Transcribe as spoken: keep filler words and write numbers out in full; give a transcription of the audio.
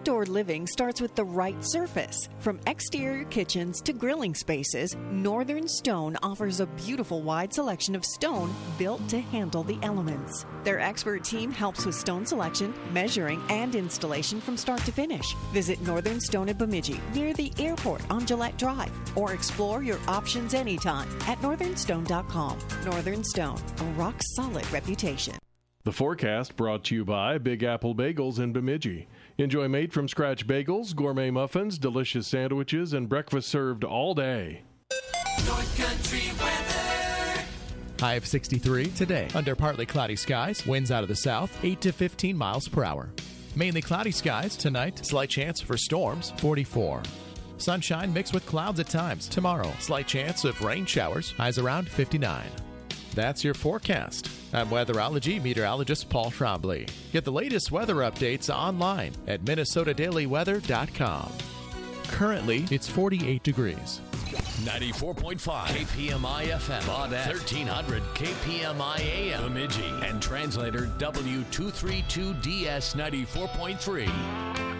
Outdoor living starts with the right surface. From exterior kitchens to grilling spaces, Northern Stone offers a beautiful wide selection of stone built to handle the elements. Their expert team helps with stone selection, measuring, and installation from start to finish. Visit Northern Stone in Bemidji near the airport on Gillette Drive, or explore your options anytime at northern stone dot com. Northern Stone, a rock-solid reputation. The forecast brought to you by Big Apple Bagels in Bemidji. Enjoy made-from-scratch bagels, gourmet muffins, delicious sandwiches, and breakfast served all day. North Country weather. High of sixty-three today. Under partly cloudy skies, winds out of the south, eight to fifteen miles per hour. Mainly cloudy skies tonight, slight chance for storms, forty-four. Sunshine mixed with clouds at times. Tomorrow, slight chance of rain showers, highs around fifty-nine. That's your forecast. I'm weatherology meteorologist Paul Trombley. Get the latest weather updates online at minnesota daily weather dot com. Currently, it's forty-eight degrees. ninety-four point five K P M I F M, Baudette, thirteen hundred K P M I A M, Bemidji, and translator W two thirty-two D S ninety-four point three.